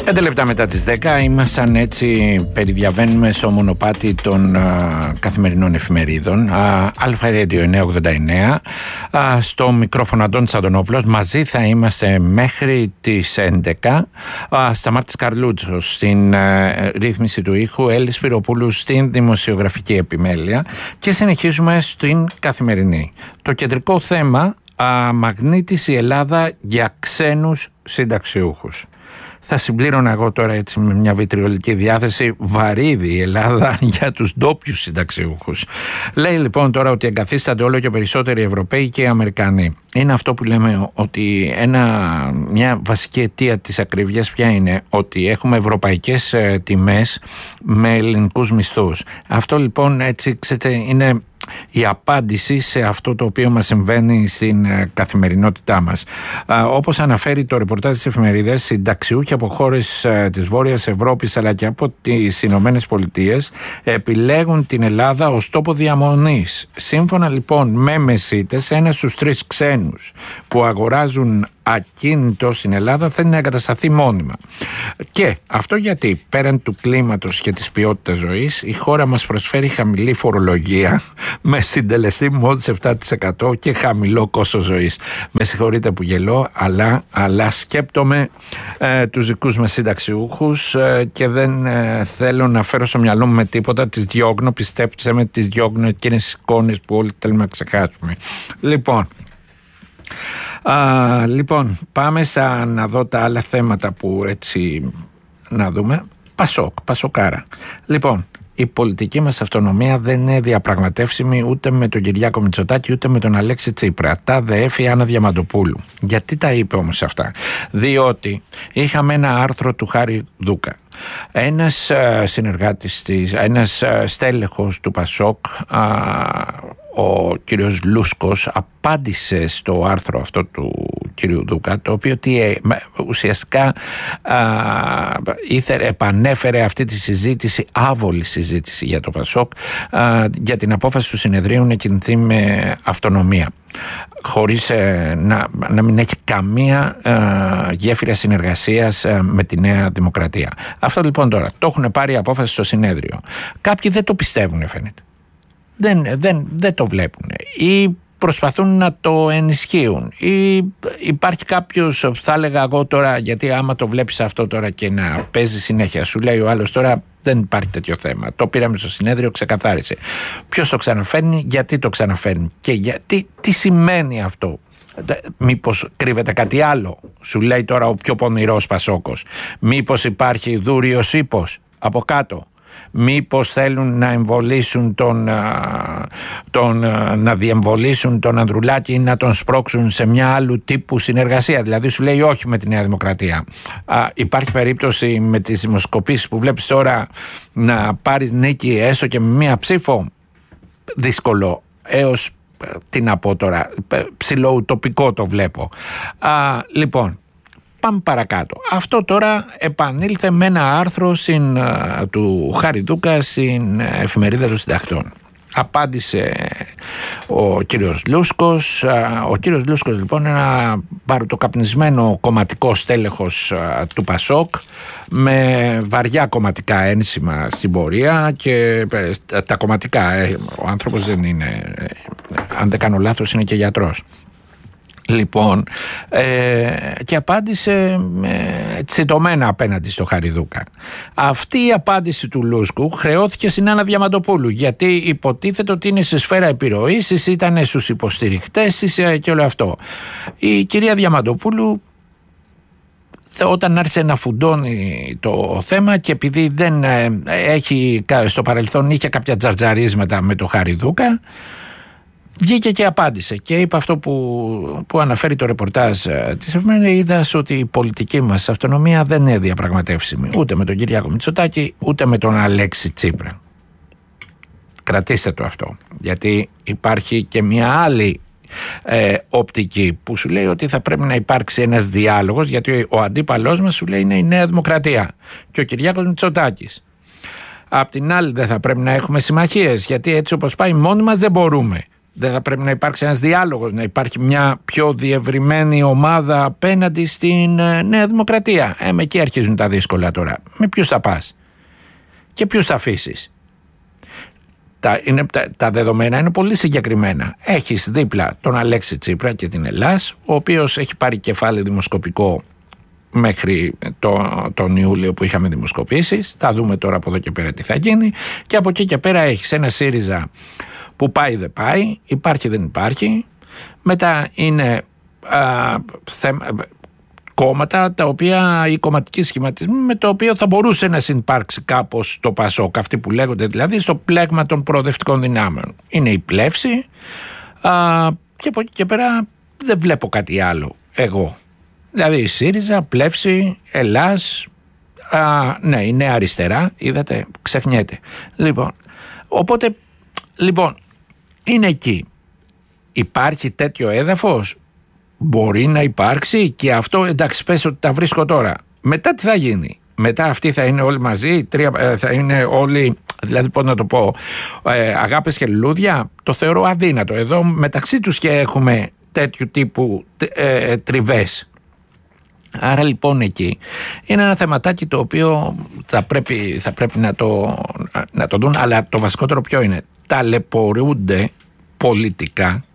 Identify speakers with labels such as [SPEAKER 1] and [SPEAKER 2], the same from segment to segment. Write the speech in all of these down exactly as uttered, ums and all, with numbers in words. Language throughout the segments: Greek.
[SPEAKER 1] Πέντε λεπτά μετά τις δέκα ήμασταν έτσι, περιδιαβαίνουμε στο μονοπάτι των α, καθημερινών εφημερίδων. Αλφα Radio εννιακόσια ογδόντα εννέα, α, στο μικρόφωνο Αντώνης Αντωνόπουλος. Μαζί θα είμαστε μέχρι τις έντεκα. Α, Σταμάτης Καρλούτσος στην α, ρύθμιση του ήχου, Έλλης Σπυροπούλου στην δημοσιογραφική επιμέλεια και συνεχίζουμε στην καθημερινή. Το κεντρικό θέμα, α, μαγνήτης η Ελλάδα για ξένους συνταξιούχους. Θα συμπλήρωνα εγώ τώρα έτσι με μια βιτριολική διάθεση, βαρύδι η Ελλάδα για τους ντόπιους συνταξιούχους. Λέει λοιπόν τώρα ότι εγκαθίστανται όλο και περισσότεροι Ευρωπαίοι και Αμερικανοί. Είναι αυτό που λέμε ότι ένα, μια βασική αιτία της ακρίβειας ποια είναι? Ότι έχουμε ευρωπαϊκές ε, τιμές με ελληνικούς μισθούς. Αυτό λοιπόν έτσι ξέρετε είναι η απάντηση σε αυτό το οποίο μας συμβαίνει στην καθημερινότητά μας. Όπως αναφέρει το ρεπορτάζ της εφημερίδας, συνταξιούχοι από χώρες της Βόρειας Ευρώπης αλλά και από τις Ηνωμένες Πολιτείες επιλέγουν την Ελλάδα ως τόπο διαμονής. Σύμφωνα λοιπόν με μεσίτες, ένας στους τρεις ξένους που αγοράζουν ακίνητο στην Ελλάδα θέλει να εγκατασταθεί μόνιμα. Και αυτό γιατί πέραν του κλίματος και της ποιότητας ζωής, η χώρα μας προσφέρει χαμηλή φορολογία με συντελεστή μόλις επτά τοις εκατό και χαμηλό κόστος ζωής. Με συγχωρείτε που γελώ, αλλά, αλλά σκέπτομαι ε, τους δικούς μας συνταξιούχους ε, και δεν ε, θέλω να φέρω στο μυαλό μου με τίποτα. Τις διώγνω, πιστέψτε με, τις διώγνω εκείνες εικόνες που όλοι θέλουμε να ξεχάσουμε. Λοιπόν, Α, λοιπόν, πάμε σαν να δω τα άλλα θέματα που έτσι να δούμε. Πασόκ, Πασοκάρα. Λοιπόν, η πολιτική μας αυτονομία δεν είναι διαπραγματεύσιμη ούτε με τον Κυριάκο Μητσοτάκη ούτε με τον Αλέξη Τσίπρα. Τα δε έφη Άννα Διαμαντοπούλου. Γιατί τα είπε όμως αυτά? Διότι είχαμε ένα άρθρο του Χάρη Δούκα. Ένας α, συνεργάτης της, ένας α, στέλεχος του Πασόκ, α, ο κύριος Λούσκος, απάντησε στο άρθρο αυτό του κύριου Δούκα, το οποίο τι, ουσιαστικά α, ήθελε, επανέφερε αυτή τη συζήτηση, άβολη συζήτηση για το Πασόκ, α, για την απόφαση του συνεδρίου να κινηθεί με αυτονομία, χωρίς ε, να, να μην έχει καμία ε, γέφυρα συνεργασίας ε, με τη Νέα Δημοκρατία. Αυτό λοιπόν τώρα το έχουν πάρει απόφαση στο συνέδριο. Κάποιοι δεν το πιστεύουν, φαίνεται. Δεν, δεν, δεν το βλέπουν ή προσπαθούν να το ενισχύουν ή υπάρχει κάποιος, θα έλεγα εγώ τώρα, γιατί άμα το βλέπεις αυτό τώρα και να παίζει συνέχεια, σου λέει ο άλλος τώρα δεν υπάρχει τέτοιο θέμα, το πήραμε στο συνέδριο, ξεκαθάρισε. Ποιος το ξαναφέρνει, γιατί το ξαναφέρνει και γιατί, τι σημαίνει αυτό? Μήπως κρύβεται κάτι άλλο, σου λέει τώρα ο πιο πονηρός Πασόκος? Μήπως υπάρχει δούριος ύπος από κάτω? Μήπως θέλουν να εμβολήσουν τον, τον, να διεμβολήσουν τον Ανδρουλάκη ή να τον σπρώξουν σε μια άλλου τύπου συνεργασία? Δηλαδή σου λέει όχι με τη Νέα Δημοκρατία. Α, υπάρχει περίπτωση με τις δημοσκοπήσεις που βλέπεις τώρα να πάρεις νίκη έστω και με μία ψήφο? Δύσκολο, έως τι να πω τώρα, ψιλοουτοπικό το βλέπω. Α, λοιπόν, πάμε παρακάτω. Αυτό τώρα επανήλθε με ένα άρθρο στην, του Χάρη Δούκα στην εφημερίδα των Συντακτών. Απάντησε ο κύριος Λούσκος. Ο κύριος Λούσκος λοιπόν είναι ένα παρουτοκαπνισμένο κομματικό στέλεχος του Πασόκ με βαριά κομματικά ένσημα στην πορεία και τα κομματικά, ο άνθρωπος δεν είναι, αν δεν κάνω λάθος, είναι και γιατρός. Λοιπόν, ε, και απάντησε ε, τσιτωμένα απέναντι στο Χαριδούκα. Αυτή η απάντηση του Λούσκου χρεώθηκε στην Άννα Διαμαντοπούλου, γιατί υποτίθεται ότι είναι σε σφαίρα επιρροής της, ήταν στους υποστηριχτές της και όλο αυτό. Η κυρία Διαμαντοπούλου, όταν άρχισε να φουντώνει το θέμα και επειδή δεν ε, έχει, στο παρελθόν είχε κάποια τζαρτζαρίσματα με το Χαριδούκα, βγήκε και απάντησε και είπε αυτό που, που αναφέρει το ρεπορτάζ της εφημερίδας, ότι η πολιτική μας αυτονομία δεν είναι διαπραγματεύσιμη ούτε με τον Κυριάκο Μητσοτάκη ούτε με τον Αλέξη Τσίπρα. Κρατήστε το αυτό, γιατί υπάρχει και μια άλλη ε, οπτική που σου λέει ότι θα πρέπει να υπάρξει ένας διάλογος, γιατί ο αντίπαλός μας σου λέει είναι η Νέα Δημοκρατία και ο Κυριάκος Μητσοτάκης. Απ' την άλλη δεν θα πρέπει να έχουμε συμμαχίες, γιατί έτσι όπως πάει μόνοι μας δεν μπορούμε. Δεν θα πρέπει να υπάρξει ένας διάλογος, να υπάρχει μια πιο διευρυμένη ομάδα απέναντι στην ε, Νέα Δημοκρατία? Ε, με εκεί αρχίζουν τα δύσκολα τώρα. Με ποιους θα πας και ποιους θα αφήσεις? Τα, είναι, τα, τα δεδομένα είναι πολύ συγκεκριμένα. Έχεις δίπλα τον Αλέξη Τσίπρα και την Ελλάς, ο οποίος έχει πάρει κεφάλι δημοσκοπικό μέχρι το, τον Ιούλιο που είχαμε δημοσκοπήσεις. Θα δούμε τώρα από εδώ και πέρα τι θα γίνει. Και από εκεί και πέρα έχεις ένα ΣΥΡΙΖΑ που πάει δεν πάει, υπάρχει δεν υπάρχει. Μετά είναι α, θέμα, κόμματα τα οποία, οι κομματικοί σχηματισμοί με το οποίο θα μπορούσε να συνυπάρξει κάπως το ΠΑΣΟΚ, αυτοί που λέγονται δηλαδή στο πλέγμα των προοδευτικών δυνάμεων. Είναι η πλεύση α, και από εκεί και πέρα δεν βλέπω κάτι άλλο εγώ. Δηλαδή η ΣΥΡΙΖΑ, πλεύση, Ελλάς, α, ναι, η Νέα Αριστερά, είδατε, ξεχνιέται. Λοιπόν, οπότε, λοιπόν, είναι εκεί. Υπάρχει τέτοιο έδαφος? Μπορεί να υπάρξει και αυτό, εντάξει, πες ότι τα βρίσκω τώρα. Μετά τι θα γίνει? Μετά αυτοί θα είναι όλοι μαζί, τρία, θα είναι όλοι, δηλαδή πώς να το πω, ε, αγάπες και λουλούδια? Το θεωρώ αδύνατο. Εδώ μεταξύ τους και έχουμε τέτοιου τύπου ε, τριβές. Άρα λοιπόν εκεί είναι ένα θεματάκι το οποίο θα πρέπει, θα πρέπει να, το, να το δουν, αλλά το βασικότερο ποιο είναι? Ταλαιπωρούνται πολιτικά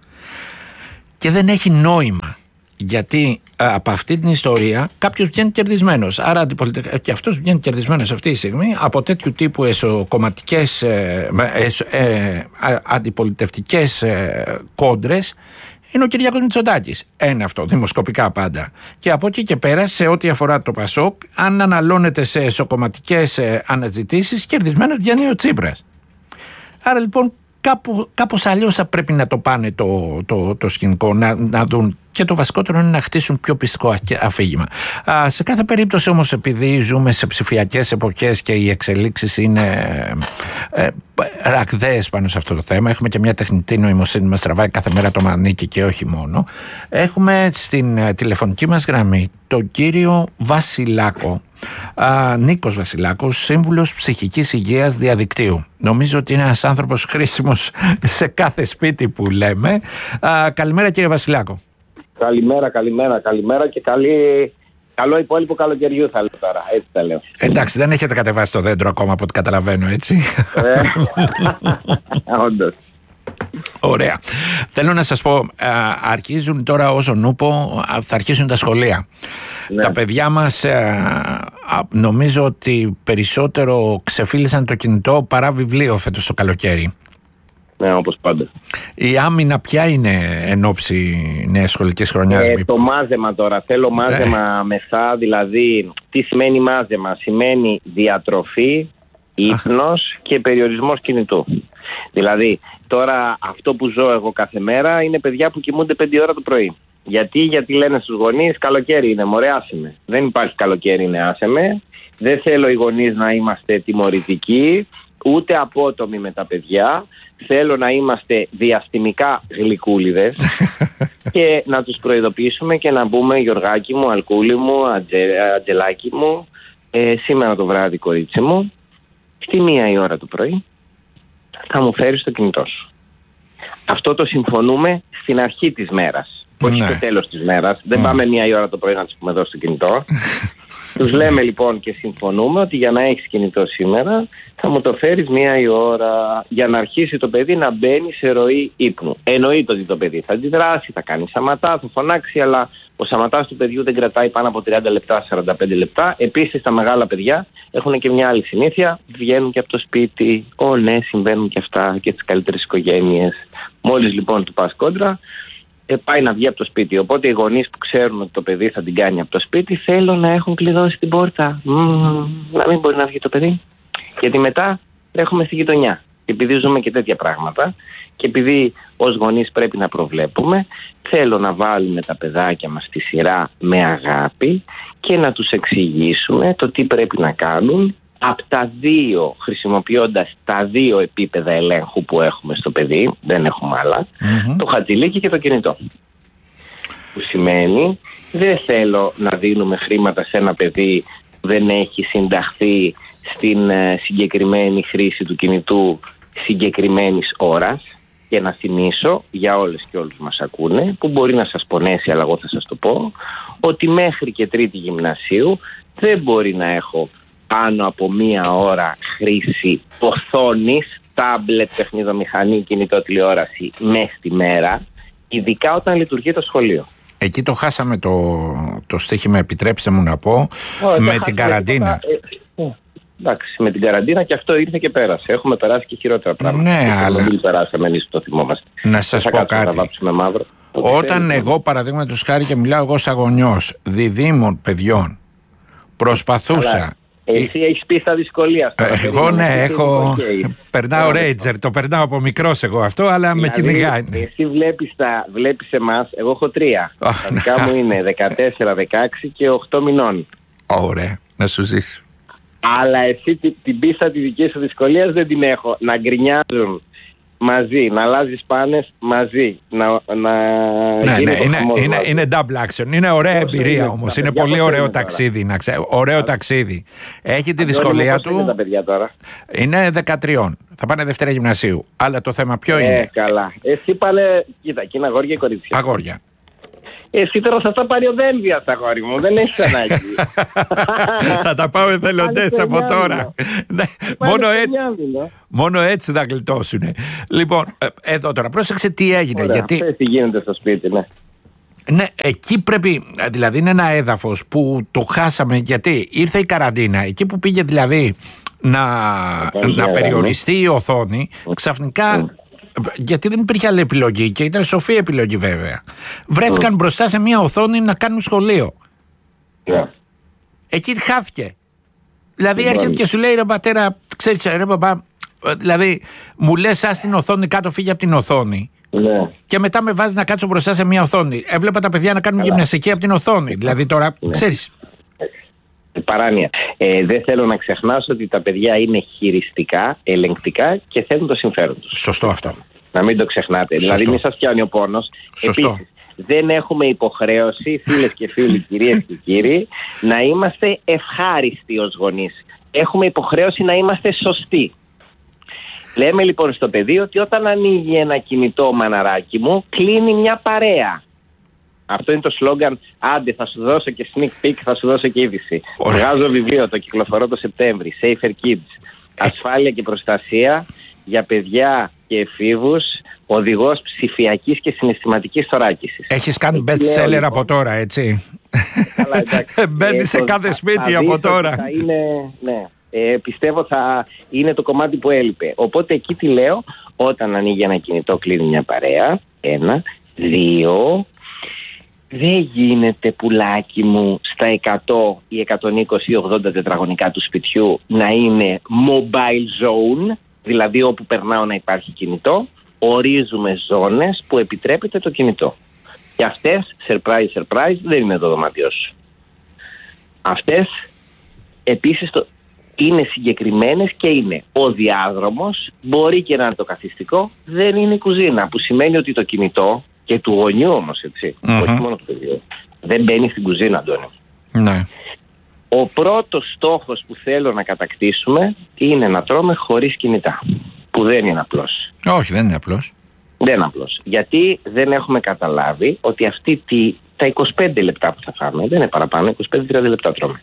[SPEAKER 1] και δεν έχει νόημα, γιατί α, από αυτή την ιστορία κάποιος βγαίνει κερδισμένος. Άρα και αυτός βγαίνει κερδισμένος αυτή τη στιγμή από τέτοιου τύπου εσωκομματικές ε, εσω, ε, αντιπολιτευτικές ε, κόντρες. Είναι ο Κυριάκος Μητσοτάκης. Ένα αυτό, δημοσκοπικά πάντα. Και από εκεί και πέρα, σε ό,τι αφορά το ΠΑΣΟΚ, αν αναλώνεται σε εσωκομματικές ε, αναζητήσεις, κερδισμένος βγαίνει ο Τσίπρας. Άρα λοιπόν κάπου, κάπως αλλιώς θα πρέπει να το πάνε το, το, το σκηνικό, να, να δουν. Και το βασικότερο είναι να χτίσουν πιο πιστικό αφήγημα. Α, σε κάθε περίπτωση όμως, επειδή ζούμε σε ψηφιακές εποχές και οι εξελίξεις είναι ε, ραγδαίες πάνω σε αυτό το θέμα, έχουμε και μια τεχνητή νοημοσύνη μας τραβάει κάθε μέρα το μανίκι και όχι μόνο. Έχουμε στην ε, τηλεφωνική μας γραμμή τον κύριο Βασιλάκο, α, Νίκος Βασιλάκος, σύμβουλος ψυχικής υγείας διαδικτύου. Νομίζω ότι είναι ένας άνθρωπος χρήσιμος σε κάθε σπίτι που λέμε. Α, καλημέρα κύριε Βασιλάκο.
[SPEAKER 2] Καλημέρα, καλημέρα, καλημέρα και καλή, καλό υπόλοιπο καλοκαιριού θα λέω τώρα, έτσι τα λέω.
[SPEAKER 1] Εντάξει, δεν έχετε κατεβάσει το δέντρο ακόμα από ό,τι καταλαβαίνω, έτσι.
[SPEAKER 2] Όντως.
[SPEAKER 1] Ωραία. Θέλω να σας πω, αρχίζουν τώρα όσον ούπο, θα αρχίσουν τα σχολεία. Ναι. Τα παιδιά μας νομίζω ότι περισσότερο ξεφύλισαν το κινητό παρά βιβλίο φέτος το καλοκαίρι.
[SPEAKER 2] Ναι, όπως πάντα.
[SPEAKER 1] Η άμυνα ποια είναι εν ώψη νέας σχολικής χρονιάς?
[SPEAKER 2] Ε, το μάζεμα τώρα. Θέλω μάζεμα ε. μεσά, δηλαδή τι σημαίνει μάζεμα? Σημαίνει διατροφή, ύπνος και περιορισμός κινητού. Δηλαδή τώρα αυτό που ζω εγώ κάθε μέρα είναι παιδιά που κοιμούνται πέντε ώρα το πρωί. Γιατί, γιατί λένε στους γονείς καλοκαίρι είναι, μωρέ άσε με. Δεν υπάρχει καλοκαίρι είναι, άσε με. Δεν θέλω οι γονείς να είμαστε τιμωρητικοί, ούτε απότομοι με τα παιδιά. Θέλω να είμαστε διαστημικά γλυκούλιδες και να τους προειδοποιήσουμε και να πούμε Γιωργάκη μου, Αλκούλη μου, Ατζε, Ατζελάκη μου, ε, σήμερα το βράδυ κορίτσι μου, στη μία η ώρα το πρωί θα μου φέρεις το κινητό σου. Αυτό το συμφωνούμε στην αρχή της μέρας, όχι στο τέλος της μέρας. Δεν πάμε μία η ώρα το πρωί να τους πούμε εδώ στο κινητό. Τους λέμε λοιπόν και συμφωνούμε ότι για να έχεις κινητό σήμερα θα μου το φέρεις μία η ώρα για να αρχίσει το παιδί να μπαίνει σε ροή ύπνου. Εννοείται ότι το παιδί θα αντιδράσει, θα κάνει σαματά, θα φωνάξει, αλλά ο σαματάς του παιδιού δεν κρατάει πάνω από τριάντα λεπτά, σαράντα πέντε λεπτά. Επίσης τα μεγάλα παιδιά έχουν και μια άλλη συνήθεια, βγαίνουν και από το σπίτι. Ω ναι, συμβαίνουν και αυτά και στις καλύτερες οικογένειες. Μόλις λοιπόν του πας κόντρα, Ε, πάει να βγει από το σπίτι. Οπότε οι γονείς που ξέρουν ότι το παιδί θα την κάνει από το σπίτι, θέλω να έχουν κλειδώσει την πόρτα. Mm, να μην μπορεί να βγει το παιδί. Γιατί μετά έχουμε στη γειτονιά. Και επειδή ζούμε και τέτοια πράγματα, και επειδή ως γονείς πρέπει να προβλέπουμε, θέλω να βάλουμε τα παιδάκια μας στη σειρά με αγάπη και να τους εξηγήσουμε το τι πρέπει να κάνουν από τα δύο, χρησιμοποιώντας τα δύο επίπεδα ελέγχου που έχουμε στο παιδί, δεν έχουμε άλλα, mm-hmm. το χατζηλίκι και το κινητό. Που σημαίνει δεν θέλω να δίνουμε χρήματα σε ένα παιδί που δεν έχει συνταχθεί στην συγκεκριμένη χρήση του κινητού συγκεκριμένης ώρας. Και να θυμίσω για όλες και όλους μας ακούνε, που μπορεί να σας πονέσει, αλλά εγώ θα σας το πω, ότι μέχρι και τρίτη γυμνασίου δεν μπορεί να έχω πάνω από μία ώρα χρήση οθόνης, τάμπλετ, παιχνιδομηχανή, κινητό, τηλεόραση μέσα στη μέρα, ειδικά όταν λειτουργεί το σχολείο.
[SPEAKER 1] Εκεί το χάσαμε το, το στοίχημα, επιτρέψτε μου να πω, Ω, με την καραντίνα.
[SPEAKER 2] Ε, ε, εντάξει, με την καραντίνα και αυτό ήρθε και πέρασε. Έχουμε περάσει και χειρότερα πράγματα.
[SPEAKER 1] Ναι, αλλά...
[SPEAKER 2] Δεν περάσαμε, εμείς το θυμόμαστε.
[SPEAKER 1] Να σας πω κάτι.
[SPEAKER 2] Να μαύρο,
[SPEAKER 1] Όταν θέλει, εγώ παραδείγματος χάρη και μιλάω εγώ σαν γονιός διδήμων παιδιών, προσπαθούσα...
[SPEAKER 2] Αλλά... Εσύ έχεις πει στα δυσκολία.
[SPEAKER 1] Εγώ ναι, έχω. Okay. Περνάω Ρέιτζερ, το περνάω από μικρός εγώ αυτό, αλλά δηλαδή, με κυνηγάει.
[SPEAKER 2] Εσύ βλέπεις, τα, βλέπεις εμάς, εγώ έχω τρία. Oh, τα δικά μου είναι δεκατέσσερα, δεκαέξι και οκτώ μηνών.
[SPEAKER 1] Ωραία, να σου ζήσει.
[SPEAKER 2] Αλλά εσύ την, την πίστα τη δική σου δυσκολία δεν την έχω. Να γκρινιάζουν μαζί, να αλλάζεις πάνες μαζί, να, να
[SPEAKER 1] ναι, ναι, είναι, είναι, είναι double action, είναι ωραία πώς εμπειρία είναι, όμως, είναι πολύ ωραίο ταξίδι, να ξέ, ωραίο ταξίδι. Έχει τη δυσκολία του,
[SPEAKER 2] είναι τα παιδιά τώρα?
[SPEAKER 1] Είναι δεκατρία, θα πάνε Δευτέρα Γυμνασίου, αλλά το θέμα ποιο
[SPEAKER 2] ε,
[SPEAKER 1] είναι?
[SPEAKER 2] Καλά, εσύ πάνε, κοίτα, εκεί είναι αγόρια ή κορίτσια?
[SPEAKER 1] Αγόρια.
[SPEAKER 2] Εσύ τώρα θα τα πάρει ο Δένδια, αγόρι μου, δεν έχεις ανάγκη.
[SPEAKER 1] Θα τα πάω εθελοντές από τώρα. μόνο, έτσι, μόνο έτσι θα γλιτώσουν. Λοιπόν, εδώ τώρα, πρόσεξε τι έγινε.
[SPEAKER 2] Ωραία,
[SPEAKER 1] γιατί...
[SPEAKER 2] τι γίνεται στο σπίτι, ναι.
[SPEAKER 1] Ναι, εκεί πρέπει, δηλαδή είναι ένα έδαφος που το χάσαμε γιατί ήρθε η καραντίνα. Εκεί που πήγε δηλαδή να, να περιοριστεί η οθόνη, ξαφνικά... Mm. Γιατί δεν υπήρχε άλλη επιλογή και ήταν σοφή επιλογή βέβαια. Βρέθηκαν mm. μπροστά σε μια οθόνη να κάνουν σχολείο.
[SPEAKER 2] Yeah.
[SPEAKER 1] Εκεί χάθηκε. Δηλαδή yeah. έρχεται και σου λέει ρε πατέρα, ξέρεις ρε παπά, δηλαδή μου λες ας την οθόνη κάτω, φύγε από την οθόνη. Yeah. Και μετά με βάζει να κάτσω μπροστά σε μια οθόνη. Έβλεπα τα παιδιά να κάνουν yeah. γυμναστική από την οθόνη. Δηλαδή τώρα yeah. ξέρεις.
[SPEAKER 2] Παράνοια. Ε, δεν θέλω να ξεχνάς ότι τα παιδιά είναι χειριστικά, ελεγκτικά και θέλουν το συμφέρον τους.
[SPEAKER 1] Σωστό αυτό.
[SPEAKER 2] Να μην το ξεχνάτε. Σωστό. Δηλαδή, μην σας πιάνει ο πόνος.
[SPEAKER 1] Σωστό.
[SPEAKER 2] Επίσης, δεν έχουμε υποχρέωση, φίλες και φίλοι, κυρίες και κύριοι, να είμαστε ευχάριστοι ως γονείς. Έχουμε υποχρέωση να είμαστε σωστοί. Λέμε λοιπόν στο παιδί ότι όταν ανοίγει ένα κινητό, μαναράκι μου, κλείνει μια παρέα. Αυτό είναι το σλόγγαν. Άντε, θα σου δώσω και sneak peek, θα σου δώσω και είδηση. Βγάζω βιβλίο, το κυκλοφορώ το Σεπτέμβρη. Safer Kids. Ασφάλεια και προστασία για παιδιά και εφήβους. Οδηγός ψηφιακής και συναισθηματικής θωράκισης.
[SPEAKER 1] Έχεις κάνει best seller από τώρα, έτσι. Μπαίνει σε κάθε σπίτι από τώρα.
[SPEAKER 2] Θα είναι, ναι. Ε, πιστεύω θα είναι το κομμάτι που έλειπε. Οπότε εκεί τι λέω, όταν ανοίγει ένα κινητό, κλείνει μια παρέα. Ένα. Δύο. Δεν γίνεται, πουλάκι μου, στα εκατό ή εκατόν είκοσι ή ογδόντα τετραγωνικά του σπιτιού να είναι mobile zone, δηλαδή όπου περνάω να υπάρχει κινητό. Ορίζουμε ζώνες που επιτρέπεται το κινητό. Και αυτές, surprise, surprise, δεν είναι το δωμάτιό σου. Αυτές επίσης το, είναι συγκεκριμένες και είναι ο διάδρομος, μπορεί και να είναι το καθιστικό, δεν είναι η κουζίνα, που σημαίνει ότι το κινητό και του γονιού όμως, έτσι, mm-hmm. όχι μόνο του παιδιού, δεν μπαίνει στην κουζίνα, Αντώνη.
[SPEAKER 1] Ναι.
[SPEAKER 2] Ο πρώτος στόχος που θέλω να κατακτήσουμε είναι να τρώμε χωρίς κινητά, που δεν είναι απλός.
[SPEAKER 1] Όχι, δεν είναι απλός.
[SPEAKER 2] Δεν είναι απλός. Γιατί δεν έχουμε καταλάβει ότι αυτή τη, τα είκοσι πέντε λεπτά που θα φάμε, δεν είναι παραπάνω, είκοσι πέντε με τριάντα λεπτά τρώμε.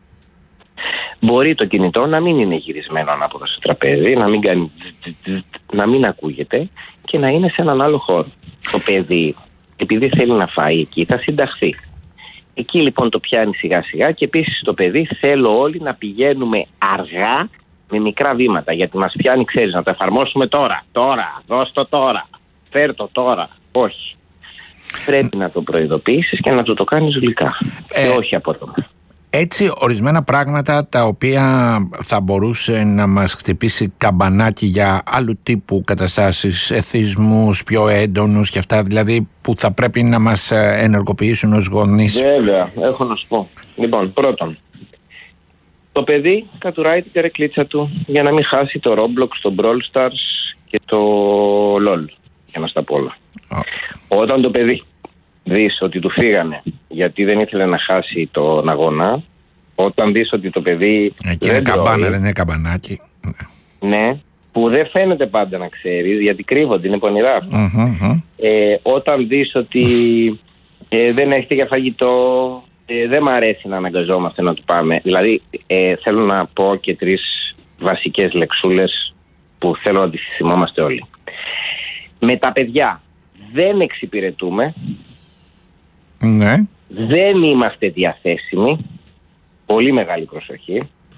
[SPEAKER 2] Μπορεί το κινητό να μην είναι γυρισμένο ανάποδα στο τραπέζι, να μην, κάνει, να μην ακούγεται και να είναι σε έναν άλλο χώρο. Το παιδί, επειδή θέλει να φάει εκεί, θα συνταχθεί. Εκεί λοιπόν το πιάνει σιγά σιγά και επίσης το παιδί θέλω όλοι να πηγαίνουμε αργά με μικρά βήματα, γιατί μας πιάνει, ξέρεις, να το εφαρμόσουμε τώρα, τώρα, δώσ' το τώρα, φέρ' το τώρα. Όχι. Πρέπει να το προειδοποιήσεις και να του το κάνεις γλυκά ε, και όχι απότομα.
[SPEAKER 1] Έτσι ορισμένα πράγματα τα οποία θα μπορούσε να μας χτυπήσει καμπανάκι για άλλου τύπου καταστάσεις, εθισμούς πιο έντονους και αυτά, δηλαδή που θα πρέπει να μας ενεργοποιήσουν ως γονείς.
[SPEAKER 2] Βέβαια, έχω να σου πω. Λοιπόν, πρώτον, το παιδί κατουράει την καρεκλίτσα του για να μην χάσει το Roblox, το Brawl Stars και το λολ, για να στα πω όλα. Oh. Όταν το παιδί δεις ότι του φύγανε γιατί δεν ήθελε να χάσει τον αγώνα, όταν δεις ότι το παιδί
[SPEAKER 1] εκεί είναι καμπάνα, δεν είναι καμπανάκι.
[SPEAKER 2] Ναι, που δεν φαίνεται πάντα να ξέρεις, γιατί κρύβονται, είναι πονηρά αυτά.
[SPEAKER 1] Mm-hmm.
[SPEAKER 2] Ε, όταν δεις ότι ε, δεν έχετε για φαγητό, ε, δεν μ' αρέσει να αναγκαζόμαστε να του πάμε. Δηλαδή, ε, θέλω να πω και τρεις βασικές λεξούλες που θέλω να τις θυμόμαστε όλοι. Με τα παιδιά δεν εξυπηρετούμε,
[SPEAKER 1] ναι.
[SPEAKER 2] δεν είμαστε διαθέσιμοι, πολύ μεγάλη προσοχή.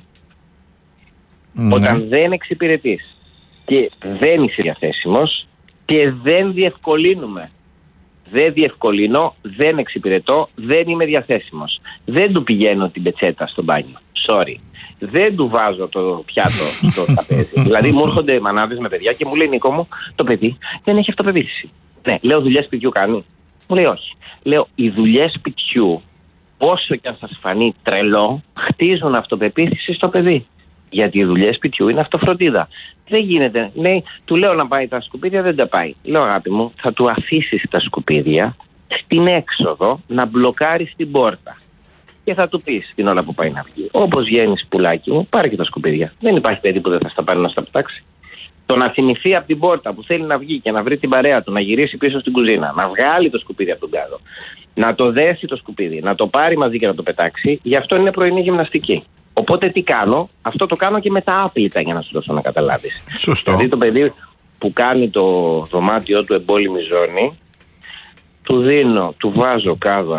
[SPEAKER 1] Ναι.
[SPEAKER 2] Όταν δεν εξυπηρετείς και δεν είσαι διαθέσιμος και δεν διευκολύνουμε, δεν διευκολύνω, δεν εξυπηρετώ, δεν είμαι διαθέσιμος, δεν του πηγαίνω την πετσέτα στο μπάνιο, sorry, δεν του βάζω το πιάτο στο τραπέζι. Δηλαδή μου έρχονται μανάδες με παιδιά και μου λέει, Νίκο μου, το παιδί δεν έχει αυτοπεποίθηση. Ναι, λέω, δουλειές σπιτιού κάνει? Μου λέει όχι. Λέω, οι δουλειές σπιτιού, όσο και αν σας φανεί τρελό, χτίζουν αυτοπεποίθηση στο παιδί. Γιατί οι δουλειές σπιτιού είναι αυτοφροντίδα. Δεν γίνεται. Λέει, του λέω να πάει τα σκουπίδια, δεν τα πάει. Λέω, αγάπη μου, θα του αφήσεις τα σκουπίδια στην έξοδο να μπλοκάρεις την πόρτα. Και θα του πεις την ώρα που πάει να βγει, όπως βγαίνεις πουλάκι μου, πάρε και τα σκουπίδια. Δεν υπάρχει παιδί που δεν θα στα πάρει να στα πετάξει. Το να θυμηθεί από την πόρτα που θέλει να βγει και να βρει την παρέα του, να γυρίσει πίσω στην κουζίνα, να βγάλει το σκουπίδι από τον κάδο, να το δέσει το σκουπίδι, να το πάρει μαζί και να το πετάξει, γι' αυτό είναι πρωινή γυμναστική. Οπότε τι κάνω, αυτό το κάνω και με τα άπλυτα για να σου δώσω να καταλάβεις.
[SPEAKER 1] Σωστό.
[SPEAKER 2] Δηλαδή το παιδί που κάνει το δωμάτιό του εμπόλεμη ζώνη, του δίνω, του βάζω κάδο